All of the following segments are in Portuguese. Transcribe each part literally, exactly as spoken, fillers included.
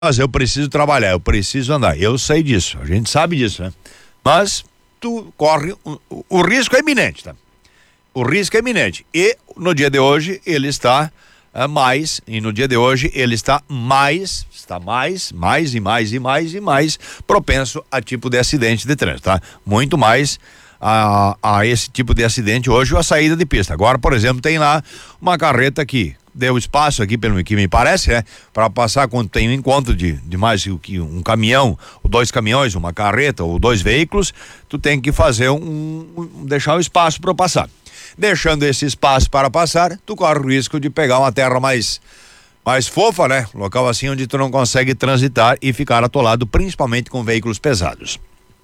Mas eu preciso trabalhar, eu preciso andar. Eu sei disso, a gente sabe disso, né? Mas tu corre, o, o risco é iminente, tá? O risco é iminente. E no dia de hoje ele está uh, mais, e no dia de hoje ele está mais, está mais, mais e mais e mais e mais propenso a tipo de acidente de trânsito, tá? Muito mais a, a esse tipo de acidente hoje ou a saída de pista. Agora, por exemplo, tem lá uma carreta que deu espaço aqui, pelo que me parece, né? Para passar quando tem um encontro de, de mais que um caminhão, ou dois caminhões, uma carreta ou dois veículos, tu tem que fazer um, um deixar um espaço para passar. Deixando esse espaço para passar, tu corre o risco de pegar uma terra mais mais fofa, né? Local assim onde tu não consegue transitar e ficar atolado, principalmente com veículos pesados.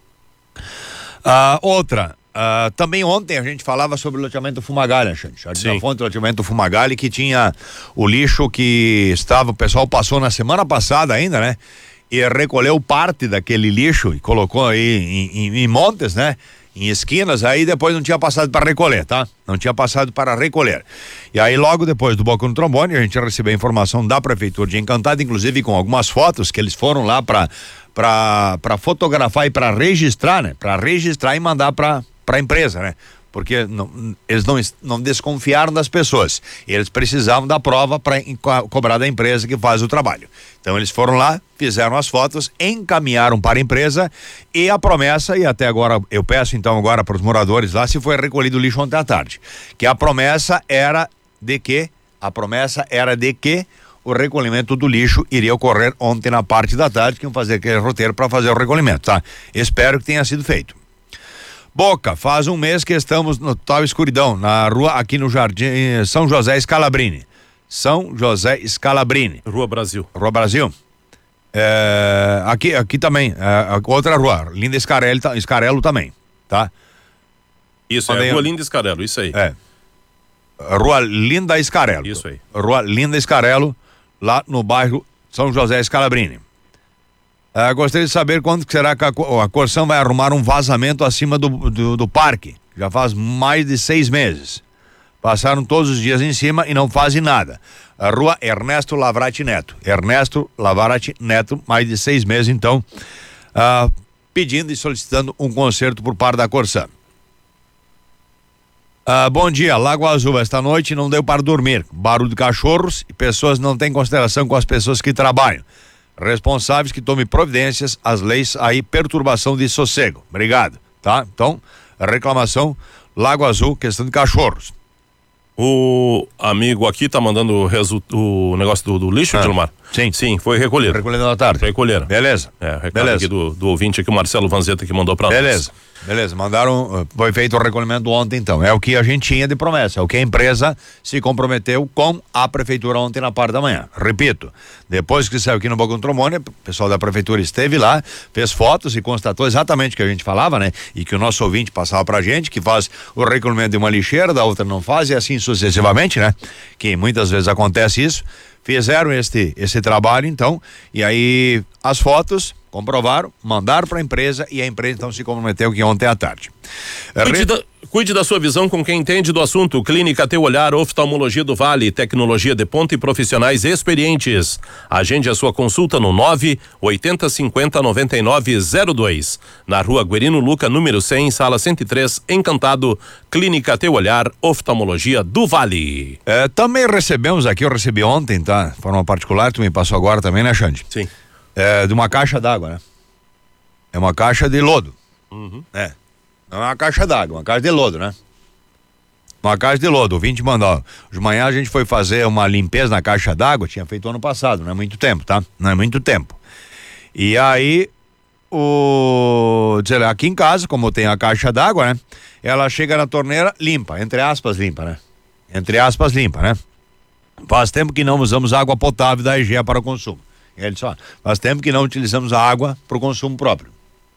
Ah, outra, ah, também ontem a gente falava sobre o loteamento Fumagalli, gente. Jardim da Fonte, loteamento Fumagalli, que tinha o lixo que estava, o pessoal passou na semana passada ainda, né? E recolheu parte daquele lixo e colocou aí em, em, em montes, né? Em esquinas, aí depois não tinha passado para recolher, tá? Não tinha passado para recolher. E aí logo depois do Boca no Trombone, a gente recebeu a informação da Prefeitura de Encantado, inclusive com algumas fotos que eles foram lá para para para fotografar e para registrar, né? Para registrar e mandar para para a empresa, né? Porque não, eles não, não desconfiaram das pessoas. Eles precisavam da prova para co- cobrar da empresa que faz o trabalho. Então eles foram lá, fizeram as fotos, encaminharam para a empresa e a promessa, e até agora eu peço então agora para os moradores lá se foi recolhido o lixo ontem à tarde, que a promessa era de que, a promessa era de que o recolhimento do lixo iria ocorrer ontem na parte da tarde, que iam fazer aquele roteiro para fazer o recolhimento, tá? Espero que tenha sido feito. Boca, faz um mês que estamos no total escuridão, na rua aqui no Jardim São José Scalabrini. São José Scalabrini. Rua Brasil. Rua Brasil. É, aqui, aqui também, é, outra rua, Linda Scarelli, Scarello também, tá? Isso, é Rua Linda Scarello, isso aí. É. Rua Linda Scarello. Isso aí. Rua Linda Scarello, lá no bairro São José Scalabrini. Uh, gostaria de saber quando que será que a, a Corsan vai arrumar um vazamento acima do, do, do parque. Já faz mais de seis meses. Passaram todos os dias em cima e não fazem nada. A rua Ernesto Lavrati Neto. Ernesto Lavrati Neto, mais de seis meses então, uh, pedindo e solicitando um conserto por parte da Corsan. Uh, bom dia, Lago Azul, esta noite não deu para dormir. Barulho de cachorros e pessoas não têm consideração com as pessoas que trabalham. Responsáveis que tomem providências, as leis aí, perturbação de sossego. Obrigado, tá? Então, reclamação, Lago Azul, questão de cachorros. O amigo aqui tá mandando o, resu... o negócio do, do lixo, ah, Gilmar? Sim. Sim, foi recolhido. Recolhido na tarde. Recolheram. Beleza. É, recado Beleza. aqui do, do ouvinte aqui, o Marcelo Vanzetta, que mandou pra nós. Beleza. Beleza, mandaram, foi feito o recolhimento ontem então, é o que a gente tinha de promessa, é o que a empresa se comprometeu com a prefeitura ontem na parte da manhã. Repito, depois que saiu aqui no Boca do Trombone, o pessoal da prefeitura esteve lá, fez fotos e constatou exatamente o que a gente falava, né? E que o nosso ouvinte passava pra gente, que faz o recolhimento de uma lixeira, da outra não faz e assim sucessivamente, né? Que muitas vezes acontece isso. Fizeram este, esse trabalho então, e aí as fotos comprovaram, mandaram para a empresa e a empresa então se comprometeu que ontem à tarde. Cuide, Re... da, cuide da sua visão com quem entende do assunto. Clínica Teu Olhar, Oftalmologia do Vale, tecnologia de ponta e profissionais experientes. Agende a sua consulta no nove oitenta cinquenta noventa e nove zero dois. Na rua Guerino Luca, número cem, sala cento e três, Encantado. Clínica Teu Olhar, Oftalmologia do Vale. É, também recebemos aqui, eu recebi ontem, tá? De forma particular, tu me passou agora também, né, Xande? Sim. É, de uma caixa d'água, né? É uma caixa de lodo. Uhum. É. Não é uma caixa d'água, uma caixa de lodo, né? Uma caixa de lodo. O vinte mandou. De manhã a gente foi fazer uma limpeza na caixa d'água, tinha feito ano passado, não é muito tempo, tá? Não é muito tempo. E aí, o. Dizer, aqui em casa, como tem a caixa d'água, né? Ela chega na torneira, limpa, entre aspas, limpa, né? Entre aspas, limpa, né? Faz tempo que não usamos água potável da Egea para o consumo. Ele só, faz tempo que não utilizamos a água para o consumo próprio.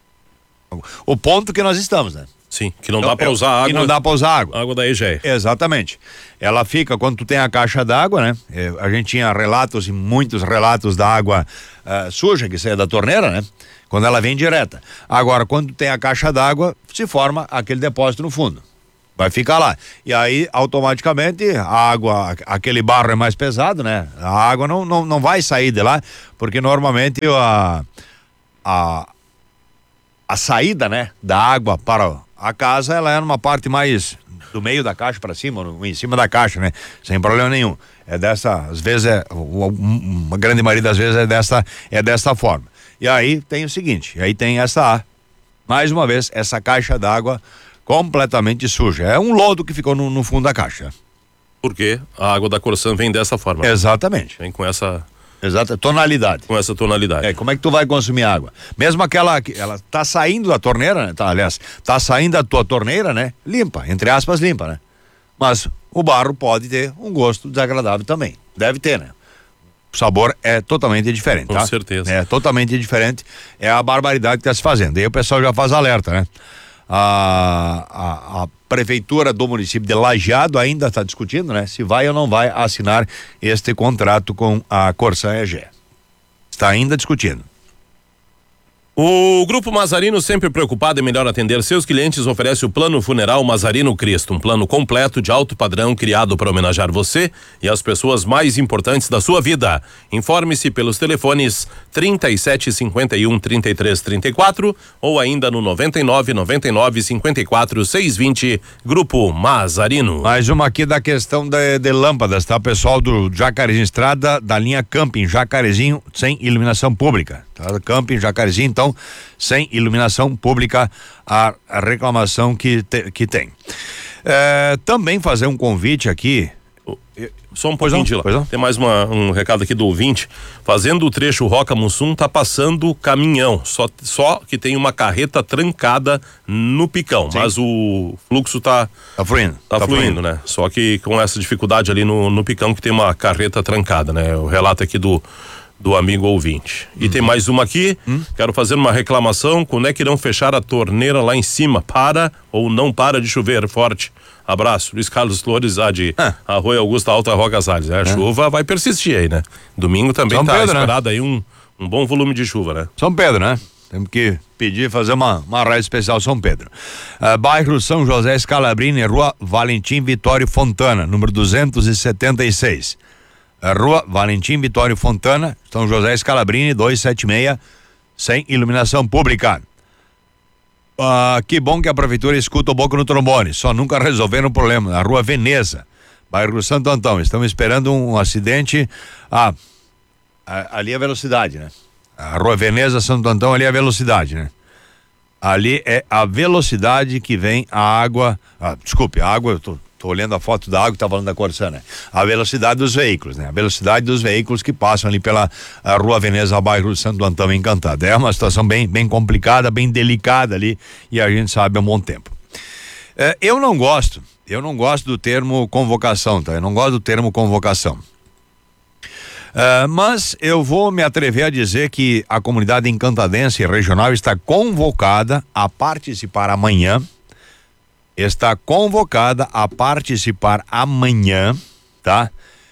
O ponto que nós estamos, né? Sim, que não dá para usar água. Que não dá para usar água. Água da Egea. Exatamente. Ela fica, quando tu tem a caixa d'água, né? É, a gente tinha relatos e muitos relatos da água uh, suja que saia da torneira, né? Quando ela vem direta. Agora, quando tu tem a caixa d'água, se forma aquele depósito no fundo. Vai ficar lá. E aí, automaticamente, a água, aquele barro é mais pesado, né? A água não, não, não vai sair de lá, porque normalmente a, a, a saída, né, da água para a casa, ela é numa parte mais do meio da caixa para cima, no, em cima da caixa, né? Sem problema nenhum. É dessa, às vezes, é, uma grande maioria das vezes é dessa, é dessa forma. E aí tem o seguinte, aí tem essa, mais uma vez, essa caixa d'água completamente suja. É um lodo que ficou no, no fundo da caixa. Porque a água da Corsan vem dessa forma. Exatamente. Vem com essa... Exata tonalidade. Com essa tonalidade. É, como é que tu vai consumir água? Mesmo aquela que ela tá saindo da torneira, né? Tá, aliás, tá saindo da tua torneira, né? Limpa, entre aspas, limpa, né? Mas o barro pode ter um gosto desagradável também. Deve ter, né? O sabor é totalmente diferente, com tá? certeza. É totalmente diferente. É a barbaridade que tá se fazendo. E aí o pessoal já faz alerta, né? A, a, a prefeitura do município de Lajeado ainda está discutindo, né? Se vai ou não vai assinar este contrato com a Corsan E G. Está ainda discutindo. O Grupo Mazarino, sempre preocupado em melhor atender seus clientes, oferece o Plano Funeral Mazarino Cristo, um plano completo de alto padrão criado para homenagear você e as pessoas mais importantes da sua vida. Informe-se pelos telefones trinta e sete, cinquenta e um, trinta e três, trinta e quatro ou ainda no noventa e nove, noventa e nove, cinquenta e quatro, seiscentos e vinte. Grupo Mazarino. Mais uma aqui da questão de, de lâmpadas, tá? Pessoal do Jacarezinho Estrada, da linha Camping Jacarezinho, sem iluminação pública. Tá? Camping Jacarezinho, então, sem iluminação pública, a, a reclamação que, te, que tem. É, também fazer um convite aqui. Só um pouquinho de lá. Tem mais uma, um recado aqui do ouvinte. Fazendo o trecho Roca Mussum, tá passando caminhão, só, só que tem uma carreta trancada no Picão. Sim. Mas o fluxo tá tá fluindo, tá, tá fluindo, fluindo, né? Só que com essa dificuldade ali no, no Picão, que tem uma carreta trancada, né? O relato aqui do do amigo ouvinte. E uhum. tem mais uma aqui, uhum. quero fazer uma reclamação, quando é que irão fechar a torneira lá em cima? Para ou não para de chover forte? Abraço, Luiz Carlos Flores, lá de ah. Arroio Augusta, Alta Roca Salles. É, a é. chuva vai persistir aí, né? Domingo também São tá Pedro, esperado, né? Aí um, um bom volume de chuva, né? São Pedro, né? Temos que pedir, fazer uma, uma raia especial São Pedro. Uh, bairro São José Scalabrini, Rua Valentim Vitório Fontana, número duzentos e setenta e seis. Rua Valentim Vitório Fontana, São José Scalabrini, duzentos e setenta e seis, sem iluminação pública. Ah, que bom que a prefeitura escuta o boca no trombone, só nunca resolveram o problema. Na Rua Veneza, bairro Santo Antão, estamos esperando um acidente. Ah, ali é a velocidade, né? A Rua Veneza, Santo Antão, ali é a velocidade, né? Ali é a velocidade que vem a água. Ah, desculpe, a água, eu tô. Tô olhando a foto da água que tá falando da Corsan, né? A velocidade dos veículos, né? A velocidade dos veículos que passam ali pela Rua Veneza, bairro Santo Antão Encantado. É uma situação bem, bem complicada, bem delicada ali, e a gente sabe há um bom tempo. É, eu não gosto, eu não gosto do termo convocação, tá? Eu não gosto do termo convocação. É, mas eu vou me atrever a dizer que a comunidade encantadense regional está convocada a participar amanhã está convocada a participar amanhã, tá?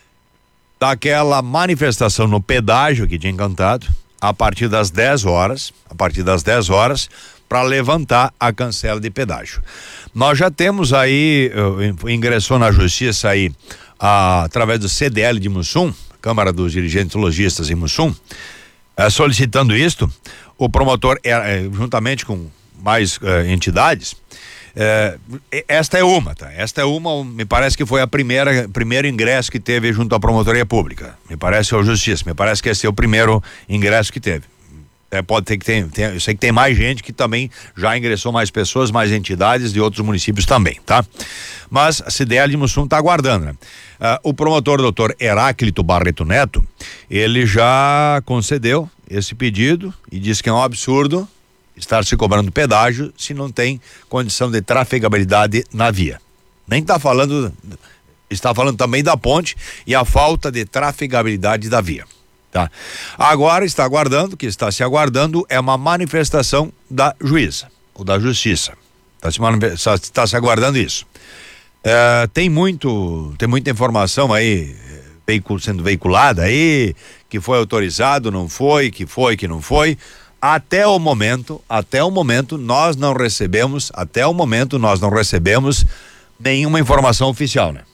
Daquela manifestação no pedágio aqui de Encantado, a partir das dez horas, a partir das dez horas, para levantar a cancela de pedágio. Nós já temos aí, uh, ingressou na justiça aí, uh, através do C D L de Mussum, Câmara dos Dirigentes Logistas em Mussum, uh, solicitando isto. O promotor, uh, juntamente com mais uh, entidades, É, esta é uma, tá? Esta é uma, me parece que foi a primeira, primeiro ingresso que teve junto à Promotoria Pública. Me parece, ou Justiça, me parece que esse é o primeiro ingresso que teve. É, pode ter que ter, tem, eu sei que tem mais gente que também já ingressou, mais pessoas, mais entidades de outros municípios também, tá? Mas a C D L de Mussum tá aguardando, né? Ah, o promotor doutor Heráclito Barreto Neto, ele já concedeu esse pedido e disse que é um absurdo estar se cobrando pedágio se não tem condição de trafegabilidade na via. Nem está falando, está falando também da ponte e a falta de trafegabilidade da via, tá? Agora está aguardando, que está se aguardando é uma manifestação da juíza ou da justiça. Está se, está se aguardando isso. É, tem muito, tem muita informação aí veicul, sendo veiculada aí, que foi autorizado, não foi, que foi, que não foi. Até o momento, até o momento nós não recebemos, até o momento nós não recebemos nenhuma informação oficial, né?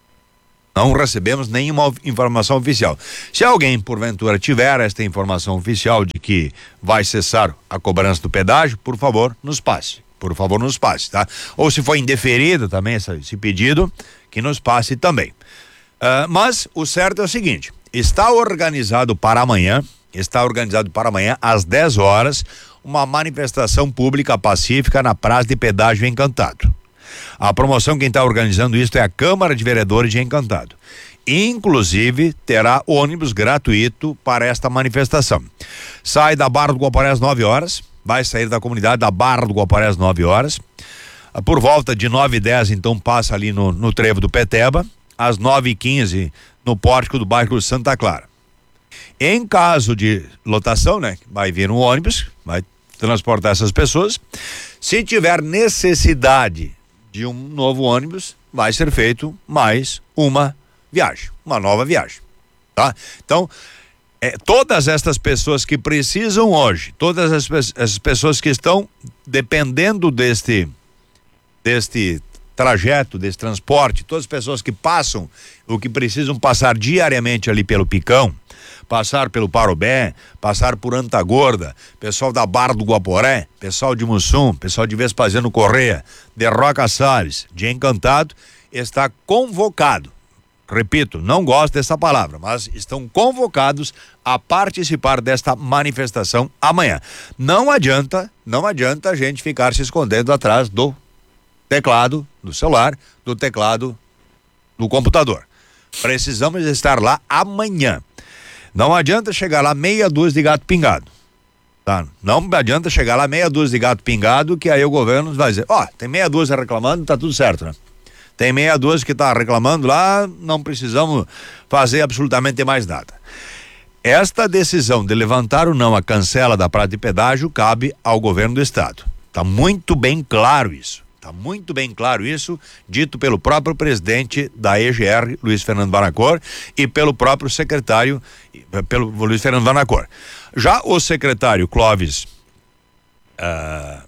Não recebemos nenhuma informação oficial. Se alguém, porventura, tiver esta informação oficial de que vai cessar a cobrança do pedágio, por favor, nos passe. Por favor, nos passe, tá? Ou se for indeferido também essa, esse pedido, que nos passe também. Uh, mas o certo é o seguinte, está organizado para amanhã, está organizado para amanhã às dez horas, uma manifestação pública pacífica na Praça de Pedágio Encantado. A promoção, quem está organizando isso é a Câmara de Vereadores de Encantado. Inclusive, terá ônibus gratuito para esta manifestação. Sai da Barra do Guaporé às nove horas, vai sair da comunidade da Barra do Guaporé às nove horas. Por volta de nove e dez, então, passa ali no, no trevo do Peteba, às nove e quinze, no pórtico do bairro Santa Clara. Em caso de lotação, né, vai vir um ônibus, vai transportar essas pessoas. Se tiver necessidade de um novo ônibus, vai ser feito mais uma viagem, uma nova viagem, tá? Então, é, todas estas pessoas que precisam hoje, todas as, as pessoas que estão dependendo deste, deste trajeto, desse transporte, todas as pessoas que passam, o que precisam passar diariamente ali pelo Picão, passar pelo Parobé, passar por Antagorda, pessoal da Barra do Guaporé, pessoal de Mussum, pessoal de Vespasiano Correia, de Roca Salles, de Encantado, está convocado. Repito, não gosto dessa palavra, mas estão convocados a participar desta manifestação amanhã. Não adianta, não adianta a gente ficar se escondendo atrás do teclado do celular, do teclado do computador. Precisamos estar lá amanhã. Não adianta chegar lá meia dúzia de gato pingado, tá? Não adianta chegar lá meia dúzia de gato pingado, que aí o governo vai dizer, ó, oh, tem meia dúzia reclamando, tá tudo certo, né? Tem meia dúzia que tá reclamando lá, não precisamos fazer absolutamente mais nada. Esta decisão de levantar ou não a cancela da praça de pedágio cabe ao governo do estado. Tá muito bem claro isso. Tá muito bem claro isso, dito pelo próprio presidente da E G R, Luiz Fernando Vanacor, e pelo próprio secretário, pelo Luiz Fernando Vanacor. Já o secretário Clóvis, uh,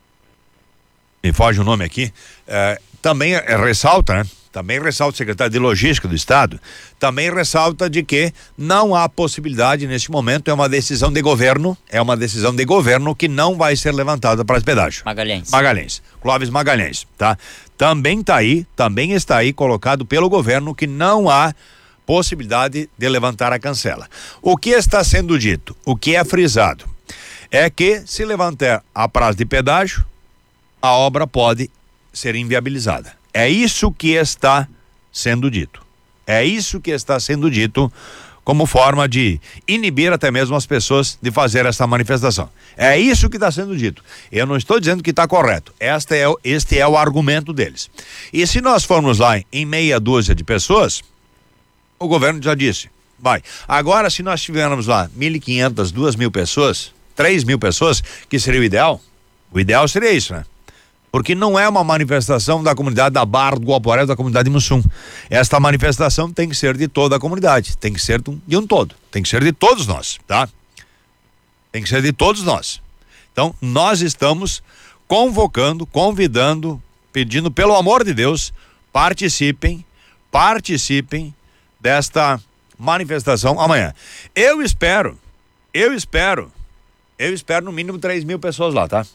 me foge o nome aqui, uh, também ressalta, né? Também ressalta o secretário de Logística do Estado, também ressalta de que não há possibilidade neste momento, é uma decisão de governo, é uma decisão de governo que não vai ser levantada para os pedágios. Magalhães. Magalhães, Clóvis Magalhães, tá? Também tá aí, também está aí colocado pelo governo que não há possibilidade de levantar a cancela. O que está sendo dito, o que é frisado, é que se levantar a praça de pedágio, a obra pode ser inviabilizada. É isso que está sendo dito. É isso que está sendo dito como forma de inibir até mesmo as pessoas de fazer essa manifestação. É isso que está sendo dito. Eu não estou dizendo que está correto. Este é, este é o argumento deles. E se nós formos lá em meia dúzia de pessoas, o governo já disse, vai. Agora, se nós tivermos lá mil e quinhentas, duas mil pessoas, três mil pessoas, que seria o ideal? O ideal seria isso, né? Porque não é uma manifestação da comunidade da Barra do Guaporé, da comunidade de Mussum. Esta manifestação tem que ser de toda a comunidade, tem que ser de um todo, tem que ser de todos nós, tá? Tem que ser de todos nós. Então, nós estamos convocando, convidando, pedindo, pelo amor de Deus, participem, participem desta manifestação amanhã. Eu espero, eu espero, eu espero no mínimo três mil pessoas lá, tá?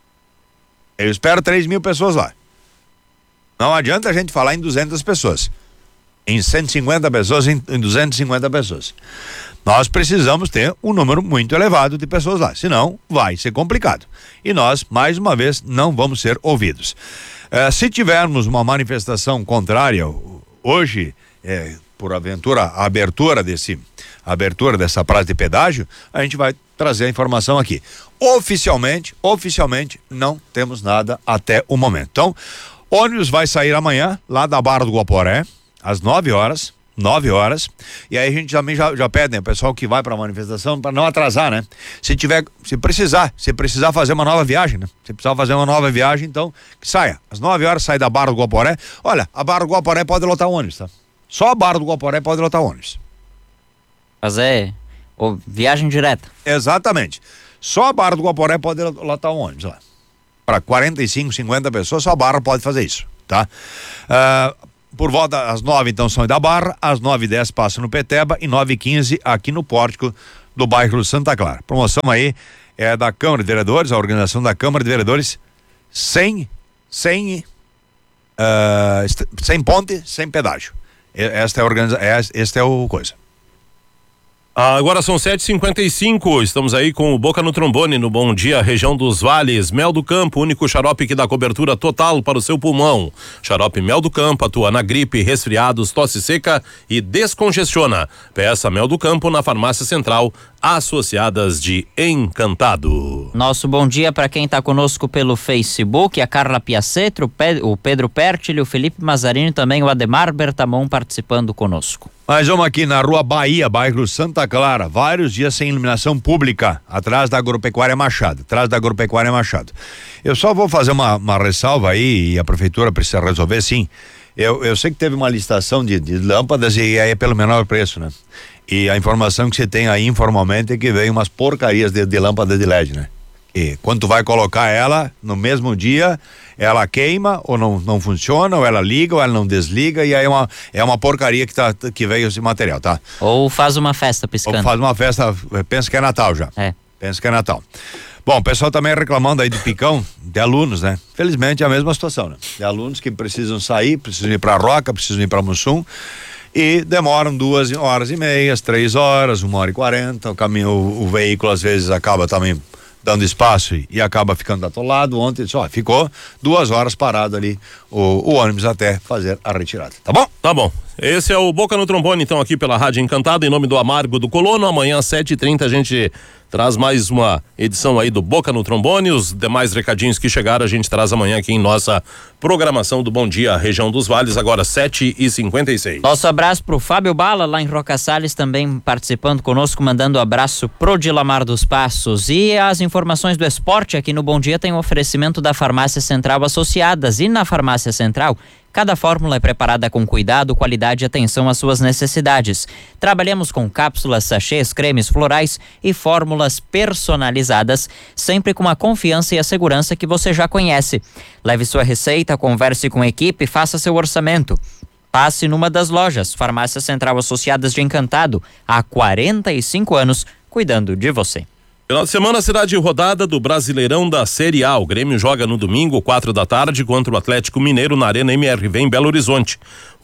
Eu espero três mil pessoas lá. Não adianta a gente falar em duzentas pessoas, em cento e cinquenta pessoas, em, em duzentas e cinquenta pessoas. Nós precisamos ter um número muito elevado de pessoas lá, senão vai ser complicado. E nós, mais uma vez, não vamos ser ouvidos. Eh, se tivermos uma manifestação contrária, hoje, eh, por aventura, a abertura desse, a abertura dessa praça de pedágio, a gente vai trazer a informação aqui. Oficialmente, oficialmente, não temos nada até o momento. Então, ônibus vai sair amanhã, lá da Barra do Guaporé, às nove horas, nove horas, e aí a gente também já, já pede, né, o pessoal que vai para a manifestação, para não atrasar, né? Se tiver, se precisar, se precisar fazer uma nova viagem, né? Se precisar fazer uma nova viagem, então, que saia. Às nove horas, sai da Barra do Guaporé. Olha, a Barra do Guaporé pode lotar ônibus, tá? Só a Barra do Guaporé pode lotar ônibus. Fazer ou viagem direta. Exatamente. Só a Barra do Guaporé pode lotar um ônibus lá. Para quarenta e cinco, cinquenta pessoas, só a Barra pode fazer isso, tá? Ah, por volta às nove, então, São da Barra, às nove e dez passa no Peteba e nove e quinze aqui no pórtico do bairro Santa Clara. Promoção aí é da Câmara de Vereadores, a organização da Câmara de Vereadores, sem, sem, uh, sem ponte, sem pedágio. Esta é a organiza, este é o coisa. Agora são sete e cinquenta e cinco, estamos aí com o Boca no Trombone, no Bom Dia, região dos Vales. Mel do Campo, único xarope que dá cobertura total para o seu pulmão. Xarope Mel do Campo atua na gripe, resfriados, tosse seca e descongestiona. Peça Mel do Campo na Farmácia Central, associadas de Encantado. Nosso bom dia para quem está conosco pelo Facebook, a Carla Piacetro, o Pedro Pertile, o Felipe Mazarini e também o Ademar Bertamon participando conosco. Mas vamos aqui na Rua Bahia, bairro Santa Clara, vários dias sem iluminação pública, atrás da Agropecuária Machado, atrás da Agropecuária Machado. Eu só vou fazer uma, uma ressalva aí, e a prefeitura precisa resolver, sim. Eu, eu sei que teve uma licitação de, de lâmpadas e aí é pelo menor preço, né? E a informação que você tem aí informalmente é que veio umas porcarias de, de lâmpada de L E D, né? E quando tu vai colocar ela, no mesmo dia, ela queima ou não, não funciona, ou ela liga, ou ela não desliga, e aí é uma, é uma porcaria que, tá, que veio esse material, tá? Ou faz uma festa piscando. Ou faz uma festa, pensa que é Natal já. É. Pensa que é Natal. Bom, o pessoal também reclamando aí do picão de alunos, né? Felizmente é a mesma situação, né? De alunos que precisam sair, precisam ir pra Roca, precisam ir pra Mussum, e demoram duas horas e meias, três horas, uma hora e quarenta, o caminho, o, o veículo às vezes acaba também dando espaço e, e acaba ficando atolado. Ontem só ficou duas horas parado ali o, o ônibus até fazer a retirada, tá bom? Tá bom. Esse é o Boca no Trombone, então, aqui pela Rádio Encantado, em nome do Amargo do Colono. Amanhã às sete e trinta a gente traz mais uma edição aí do Boca no Trombone. Os demais recadinhos que chegaram a gente traz amanhã aqui em nossa programação do Bom Dia, região dos Vales, agora sete e cinquenta e seis. Nosso abraço pro Fábio Bala, lá em Roca Salles, também participando conosco, mandando um abraço pro Dilamar dos Passos. E as informações do esporte aqui no Bom Dia tem um oferecimento da Farmácia Central Associadas. E na Farmácia Central, cada fórmula é preparada com cuidado, qualidade e atenção às suas necessidades. Trabalhamos com cápsulas, sachês, cremes florais e fórmulas personalizadas, sempre com a confiança e a segurança que você já conhece. Leve sua receita, converse com a equipe, faça seu orçamento. Passe numa das lojas, Farmácia Central Associadas de Encantado, há quarenta e cinco anos, cuidando de você. Final de semana será de rodada do Brasileirão da Série A. O Grêmio joga no domingo, quatro da tarde, contra o Atlético Mineiro na Arena M R V em Belo Horizonte.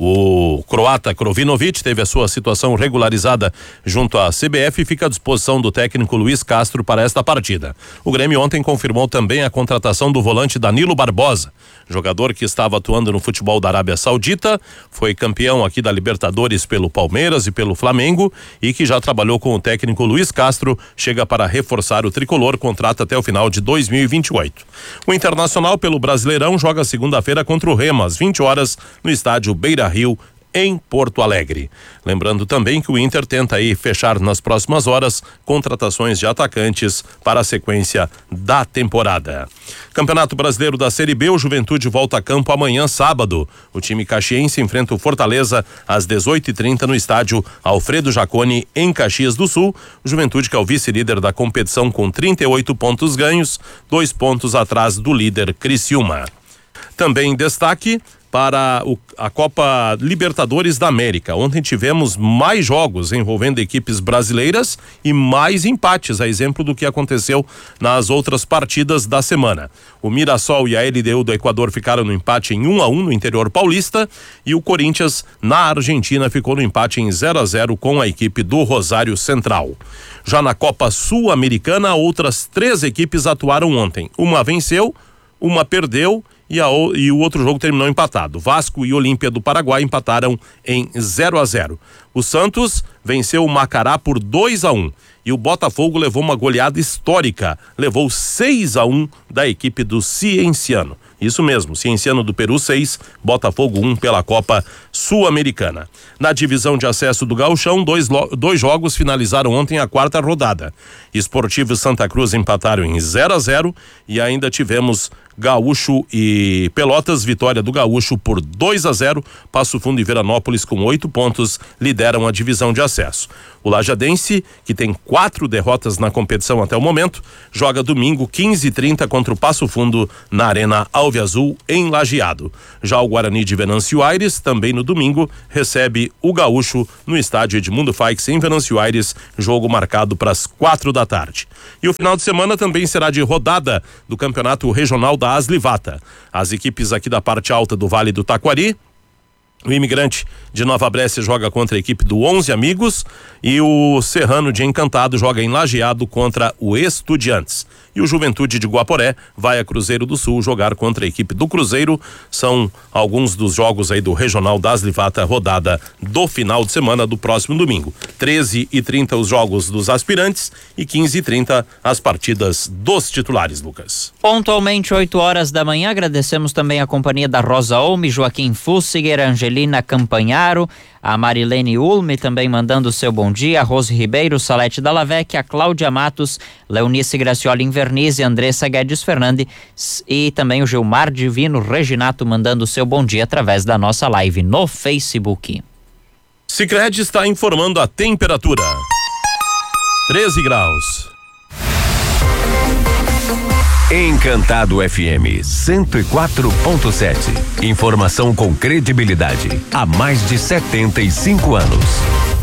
O croata Krovinovic teve a sua situação regularizada junto à C B F e fica à disposição do técnico Luiz Castro para esta partida. O Grêmio ontem confirmou também a contratação do volante Danilo Barbosa, jogador que estava atuando no futebol da Arábia Saudita, foi campeão aqui da Libertadores pelo Palmeiras e pelo Flamengo e que já trabalhou com o técnico Luiz Castro, chega para reforçar o tricolor, contrato até o final de dois mil e vinte e oito. O Internacional pelo Brasileirão joga segunda-feira contra o Remo às vinte horas no estádio Beira-Rio, em Porto Alegre. Lembrando também que o Inter tenta aí fechar nas próximas horas contratações de atacantes para a sequência da temporada. Campeonato Brasileiro da Série B, o Juventude volta a campo amanhã, sábado. O time caxiense enfrenta o Fortaleza às dezoito e trinta no estádio Alfredo Jaconi, em Caxias do Sul. O Juventude, que é o vice-líder da competição com trinta e oito pontos ganhos, dois pontos atrás do líder Criciúma. Também destaque para o, a Copa Libertadores da América. Ontem tivemos mais jogos envolvendo equipes brasileiras e mais empates, a exemplo do que aconteceu nas outras partidas da semana. O Mirassol e a L D U do Equador ficaram no empate em um a um no interior paulista e o Corinthians na Argentina ficou no empate em zero a zero com a equipe do Rosário Central. Já na Copa Sul-Americana, outras três equipes atuaram ontem. Uma venceu, uma perdeu E, a, e o outro jogo terminou empatado. Vasco e Olímpia do Paraguai empataram em zero a zero. O Santos venceu o Macará por dois a um e o Botafogo levou uma goleada histórica, levou seis a um da equipe do Cienciano. Isso mesmo, Cienciano do Peru seis, Botafogo um pela Copa Sul-Americana. Na divisão de acesso do Gauchão, dois, dois jogos finalizaram ontem a quarta rodada. Esportivo e Santa Cruz empataram em zero a zero e ainda tivemos Gaúcho e Pelotas, vitória do Gaúcho por dois a zero. Passo Fundo e Veranópolis com oito pontos lideram a divisão de acesso. O Lajadense, que tem quatro derrotas na competição até o momento, joga domingo quinze e trinta contra o Passo Fundo na Arena Alviazul em Lajeado. Já o Guarani de Venâncio Aires, também no domingo, recebe o Gaúcho no estádio Edmundo Faix em Venâncio Aires, jogo marcado para as quatro da tarde. E o final de semana também será de rodada do Campeonato Regional da Aslivata. As equipes aqui da parte alta do Vale do Taquari, o Imigrante de Nova Brécia joga contra a equipe do Onze Amigos e o Serrano de Encantado joga em Lajeado contra o Estudiantes. E o Juventude de Guaporé vai a Cruzeiro do Sul jogar contra a equipe do Cruzeiro. São alguns dos jogos aí do Regional da Aslivata, rodada do final de semana do próximo domingo. treze e trinta os jogos dos aspirantes e quinze e trinta as partidas dos titulares, Lucas. Pontualmente oito horas da manhã, agradecemos também a companhia da Rosa Olme, Joaquim Fussiger, Angelina Campanharo, a Marilene Ulme também mandando o seu bom dia, a Rose Ribeiro, Salete Dallavec, a Cláudia Matos, Leonice Gracioli Invernizzi, Andressa Guedes Fernandes e também o Gilmar Divino Reginato mandando o seu bom dia através da nossa live no Facebook. Sicredi está informando a temperatura. treze graus. Encantado F M cento e quatro ponto sete. Informação com credibilidade há mais de setenta e cinco anos.